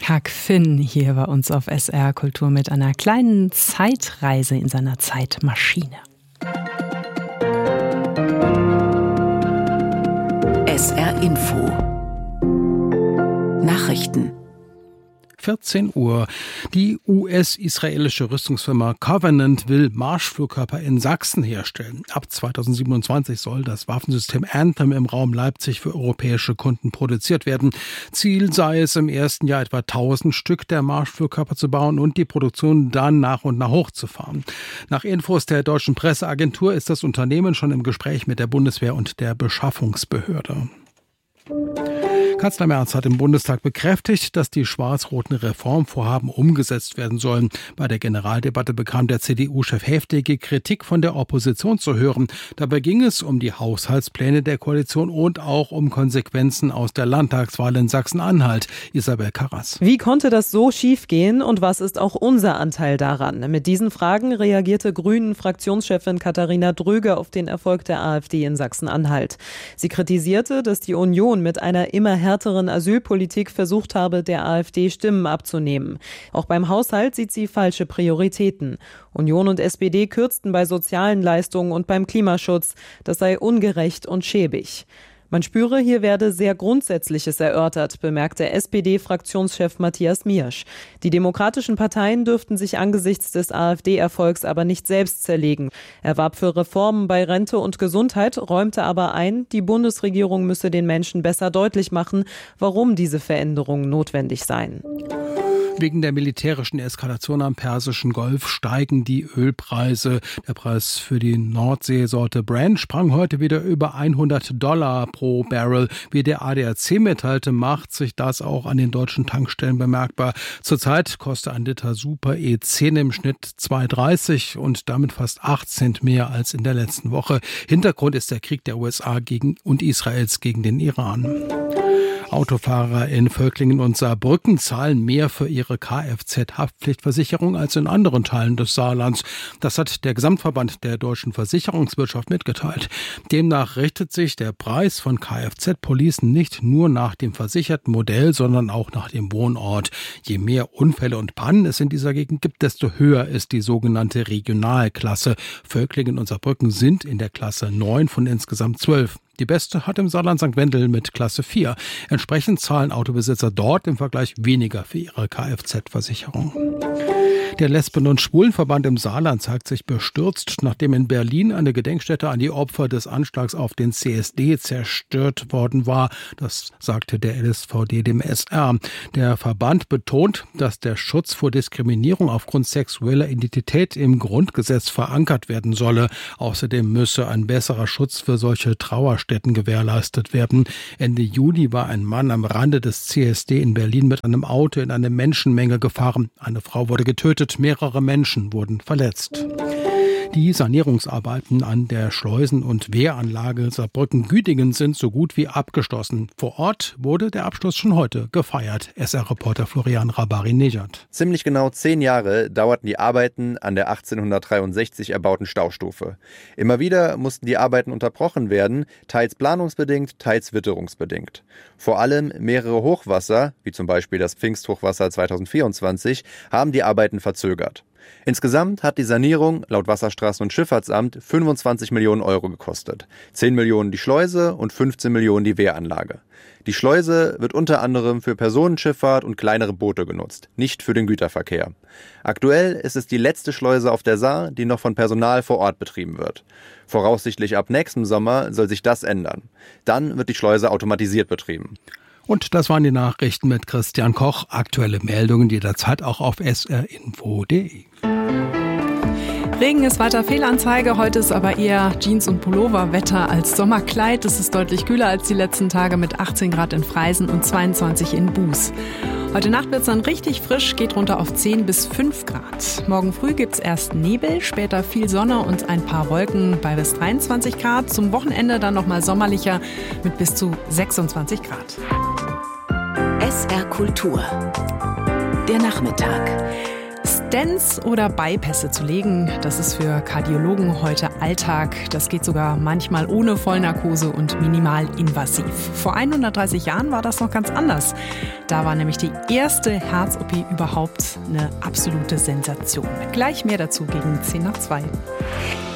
Huck Finn hier bei uns auf SR Kultur mit einer kleinen Zeitreise in seiner Zeitmaschine. SR Info Nachrichten 14 Uhr. Die US-israelische Rüstungsfirma Covenant will Marschflugkörper in Sachsen herstellen. Ab 2027 soll das Waffensystem Anthem im Raum Leipzig für europäische Kunden produziert werden. Ziel sei es, im ersten Jahr etwa 1000 Stück der Marschflugkörper zu bauen und die Produktion dann nach und nach hochzufahren. Nach Infos der deutschen Presseagentur ist das Unternehmen schon im Gespräch mit der Bundeswehr und der Beschaffungsbehörde. Kanzler Merz hat im Bundestag bekräftigt, dass die schwarz-roten Reformvorhaben umgesetzt werden sollen. Bei der Generaldebatte bekam der CDU-Chef heftige Kritik von der Opposition zu hören. Dabei ging es um die Haushaltspläne der Koalition und auch um Konsequenzen aus der Landtagswahl in Sachsen-Anhalt. Isabel Karras. Wie konnte das so schiefgehen und was ist auch unser Anteil daran? Mit diesen Fragen reagierte Grünen-Fraktionschefin Katharina Dröge auf den Erfolg der AfD in Sachsen-Anhalt. Sie kritisierte, dass die Union mit einer immer härteren Asylpolitik versucht habe, der AfD Stimmen abzunehmen. Auch beim Haushalt sieht sie falsche Prioritäten. Union und SPD kürzten bei sozialen Leistungen und beim Klimaschutz. Das sei ungerecht und schäbig. Man spüre, hier werde sehr Grundsätzliches erörtert, bemerkte SPD-Fraktionschef Matthias Miersch. Die demokratischen Parteien dürften sich angesichts des AfD-Erfolgs aber nicht selbst zerlegen. Er warb für Reformen bei Rente und Gesundheit, räumte aber ein, die Bundesregierung müsse den Menschen besser deutlich machen, warum diese Veränderungen notwendig seien. Wegen der militärischen Eskalation am Persischen Golf steigen die Ölpreise. Der Preis für die Nordseesorte Brent sprang heute wieder über $100 pro Barrel. Wie der ADAC mitteilte, macht sich das auch an den deutschen Tankstellen bemerkbar. Zurzeit kostet ein Liter Super E10 im Schnitt 2,30 und damit fast 8 Cent mehr als in der letzten Woche. Hintergrund ist der Krieg der USA und Israels gegen den Iran. Autofahrer in Völklingen und Saarbrücken zahlen mehr für ihre Kfz-Haftpflichtversicherung als in anderen Teilen des Saarlands. Das hat der Gesamtverband der deutschen Versicherungswirtschaft mitgeteilt. Demnach richtet sich der Preis von Kfz-Policen nicht nur nach dem versicherten Modell, sondern auch nach dem Wohnort. Je mehr Unfälle und Pannen es in dieser Gegend gibt, desto höher ist die sogenannte Regionalklasse. Völklingen und Saarbrücken sind in der Klasse 9 von insgesamt 12. Die beste hat im Saarland St. Wendel mit Klasse 4. Entsprechend zahlen Autobesitzer dort im Vergleich weniger für ihre Kfz-Versicherung. Der Lesben- und Schwulenverband im Saarland zeigt sich bestürzt, nachdem in Berlin eine Gedenkstätte an die Opfer des Anschlags auf den CSD zerstört worden war. Das sagte der LSVD dem SR. Der Verband betont, dass der Schutz vor Diskriminierung aufgrund sexueller Identität im Grundgesetz verankert werden solle. Außerdem müsse ein besserer Schutz für solche Trauerstätten gewährleistet werden. Ende Juli war ein Mann am Rande des CSD in Berlin mit einem Auto in eine Menschenmenge gefahren. Eine Frau wurde getötet. Mehrere Menschen wurden verletzt. Die Sanierungsarbeiten an der Schleusen- und Wehranlage Saarbrücken-Güdingen sind so gut wie abgeschlossen. Vor Ort wurde der Abschluss schon heute gefeiert. SR-Reporter Florian Rabari-Nejad. Ziemlich genau 10 Jahre dauerten die Arbeiten an der 1863 erbauten Staustufe. Immer wieder mussten die Arbeiten unterbrochen werden, teils planungsbedingt, teils witterungsbedingt. Vor allem mehrere Hochwasser, wie zum Beispiel das Pfingsthochwasser 2024, haben die Arbeiten verzögert. Insgesamt hat die Sanierung laut Wasserstraßen- und Schifffahrtsamt 25 Millionen Euro gekostet. 10 Millionen die Schleuse und 15 Millionen die Wehranlage. Die Schleuse wird unter anderem für Personenschifffahrt und kleinere Boote genutzt, nicht für den Güterverkehr. Aktuell ist es die letzte Schleuse auf der Saar, die noch von Personal vor Ort betrieben wird. Voraussichtlich ab nächstem Sommer soll sich das ändern. Dann wird die Schleuse automatisiert betrieben. Und das waren die Nachrichten mit Christian Koch. Aktuelle Meldungen jederzeit auch auf srinfo.de. Regen ist weiter Fehlanzeige. Heute ist aber eher Jeans- und Pullover-Wetter als Sommerkleid. Es ist deutlich kühler als die letzten Tage mit 18 Grad in Freisen und 22 in Buß. Heute Nacht wird es dann richtig frisch, geht runter auf 10 bis 5 Grad. Morgen früh gibt es erst Nebel, später viel Sonne und ein paar Wolken bei bis 23 Grad. Zum Wochenende dann nochmal sommerlicher mit bis zu 26 Grad. SR Kultur. Der Nachmittag. Stents oder Bypässe zu legen, das ist für Kardiologen heute Alltag. Das geht sogar manchmal ohne Vollnarkose und minimalinvasiv. Vor 130 Jahren war das noch ganz anders. Da war nämlich die erste Herz-OP überhaupt eine absolute Sensation. Gleich mehr dazu gegen 1:10.